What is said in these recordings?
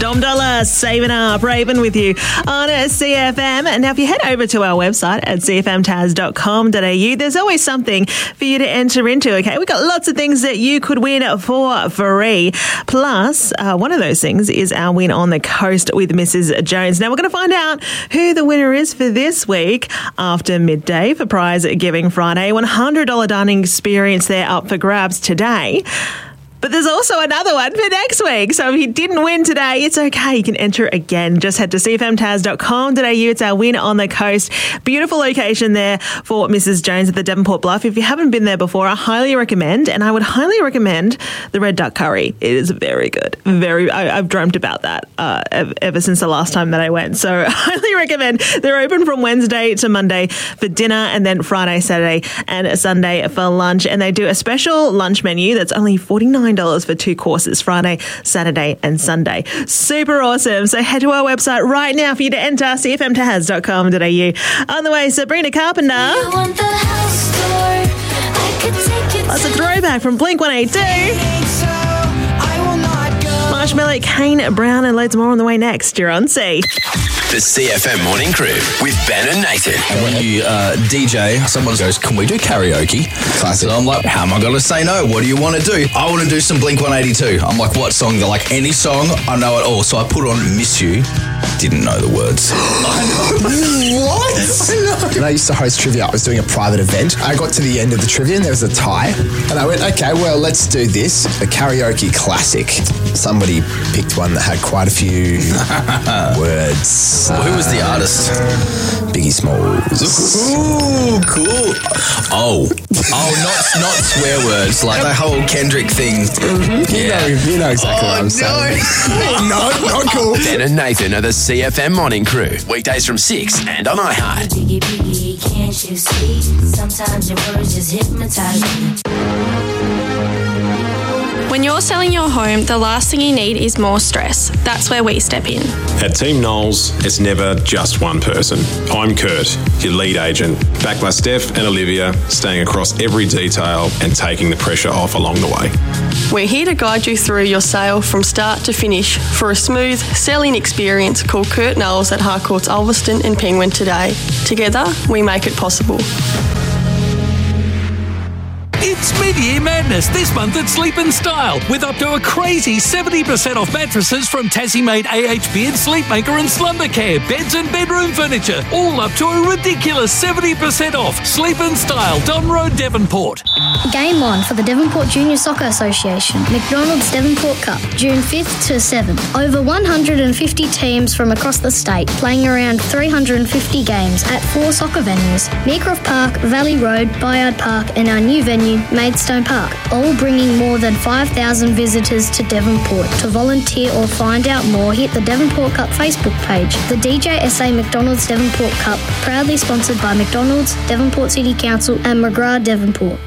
Dom Dollar, saving up, Raven with you on CFM. Now, if you head over to our website at cfmtaz.com.au, there's always something for you to enter into, okay? We've got lots of things that you could win for free. Plus, one of those things is our win on the coast with Mrs. Jones. Now, we're going to find out who the winner is for this week after midday for Prize Giving Friday. $100 dining experience there up for grabs today. But there's also another one for next week. So if you didn't win today, it's okay. You can enter again. Just head to cfmtaz.com.au. It's our win on the coast. Beautiful location there for Mrs. Jones at the Devonport Bluff. If you haven't been there before, I highly recommend, and I would highly recommend the red duck curry. It is very good. I've dreamt about that ever since the last time that I went. So I highly recommend. They're open from Wednesday to Monday for dinner, and then Friday, Saturday, and Sunday for lunch. And they do a special lunch menu that's only $49 for 2 courses, Friday, Saturday and Sunday. Super awesome. So head to our website right now for you to enter, cfmtaz.com.au. On the way, Sabrina Carpenter. That's a throwback from Blink-182. Marshmallow, Kane Brown, and loads more on the way next. You're on C. The CFM Morning Crew with Ben and Nathan. And when you DJ, someone goes, "Can we do karaoke?" Classic. So I'm like, how am I going to say no? What do you want to do? I want to do some Blink-182. I'm like, what song? They're like, any song, I know it all. So I put on Miss You. Didn't know the words. I know. What? When I used to host trivia, I was doing a private event. I got to the end of the trivia and there was a tie. And I went, okay, well, let's do this. A karaoke classic. Somebody picked one that had quite a few words. Well, who was the artist? Biggie Smalls. Ooh, cool. Oh, not swear words, like the whole Kendrick thing. Mm-hmm. Yeah. You know exactly what I'm saying. No, not cool. Ben and Nathan are the CFM Morning Crew. Weekdays from 6 and on iHeart. Biggie, biggie, can't you see? Sometimes your words just hypnotize me. When you're selling your home, the last thing you need is more stress. That's where we step in. At Team Knowles, it's never just one person. I'm Kurt, your lead agent, backed by Steph and Olivia, staying across every detail and taking the pressure off along the way. We're here to guide you through your sale from start to finish for a smooth selling experience. Call Kurt Knowles at Harcourts Ulverston and Penguin today. Together, we make it possible. It's mid-year madness this month at Sleep & Style with up to a crazy 70% off mattresses from Tassie-made AHB and Sleepmaker and Slumbercare, beds and bedroom furniture, all up to a ridiculous 70% off. Sleep & Style, Don Road, Devonport. Game on for the Devonport Junior Soccer Association, McDonald's Devonport Cup, June 5th to 7th. Over 150 teams from across the state playing around 350 games at 4 soccer venues: Meecroft Park, Valley Road, Bayard Park and our new venue, Maidstone Park, all bringing more than 5,000 visitors to Devonport. To volunteer or find out more, hit the Devonport Cup Facebook page. The DJSA McDonald's Devonport Cup, proudly sponsored by McDonald's, Devonport City Council and McGrath Devonport.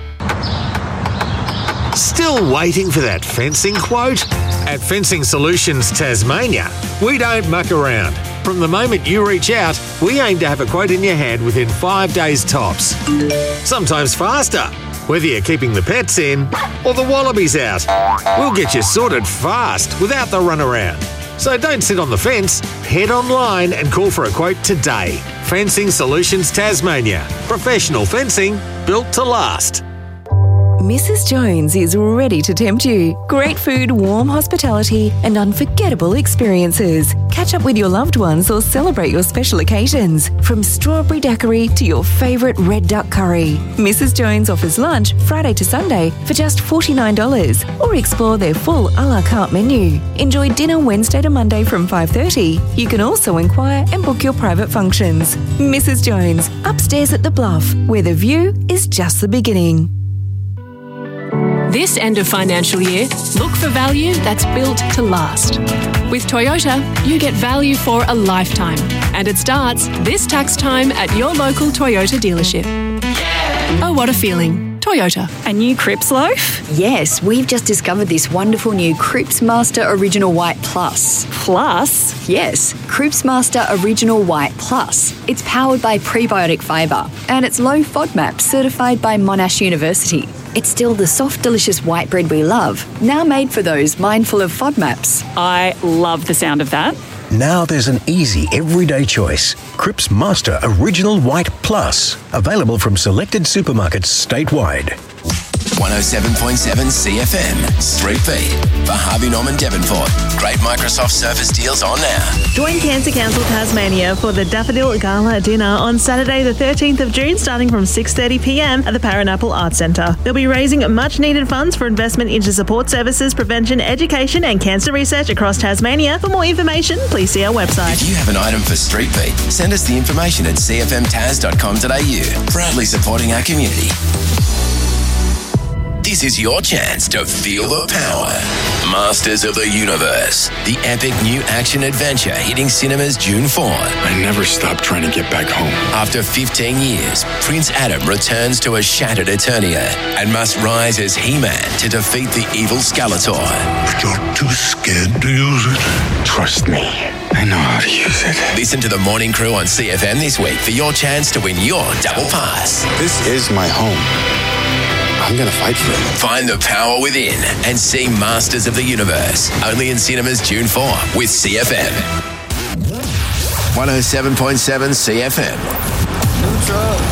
Still waiting for that fencing quote? At Fencing Solutions Tasmania, we don't muck around. From the moment you reach out, we aim to have a quote in your hand within 5 days tops. Sometimes faster. Whether you're keeping the pets in or the wallabies out, we'll get you sorted fast without the runaround. So don't sit on the fence. Head online and call for a quote today. Fencing Solutions Tasmania. Professional fencing built to last. Mrs. Jones is ready to tempt you. Great food, warm hospitality, and unforgettable experiences. Catch up with your loved ones or celebrate your special occasions. From strawberry daiquiri to your favourite red duck curry. Mrs. Jones offers lunch Friday to Sunday for just $49, or explore their full a la carte menu. Enjoy dinner Wednesday to Monday from 5:30. You can also inquire and book your private functions. Mrs. Jones, upstairs at the Bluff, where the view is just the beginning. This end of financial year, look for value that's built to last. With Toyota, you get value for a lifetime. And it starts this tax time at your local Toyota dealership. Oh, what a feeling. Toyota. A new Cripps loaf? Yes, we've just discovered this wonderful new Cripps Master Original White Plus. Plus? Yes, Cripps Master Original White Plus. It's powered by prebiotic fibre and it's low FODMAP certified by Monash University. It's still the soft, delicious white bread we love, now made for those mindful of FODMAPs. I love the sound of that. Now there's an easy, everyday choice. Cripps Master Original White Plus. Available from selected supermarkets statewide. 107.7 CFM, Street Beat, for Harvey Norman Devonport. Great Microsoft Surface deals on now. Join Cancer Council Tasmania for the Daffodil Gala Dinner on Saturday the 13th of June starting from 6:30pm at the Paranapple Arts Centre. They'll be raising much needed funds for investment into support services, prevention, education and cancer research across Tasmania. For more information, please see our website. If you have an item for Street Beat, send us the information at cfmtaz.com.au. Proudly supporting our community. This is your chance to feel the power. Masters of the Universe, the epic new action adventure hitting cinemas June 4. I never stopped trying to get back home. After 15 years, Prince Adam returns to a shattered Eternia and must rise as He-Man to defeat the evil Skeletor. But you're too scared to use it. Trust me, I know how to use it. Listen to the Morning Crew on CFM this week for your chance to win your double pass. This is my home. I'm going to fight for it. Find the power within and see Masters of the Universe. Only in cinemas June 4 with CFM. 107.7 CFM.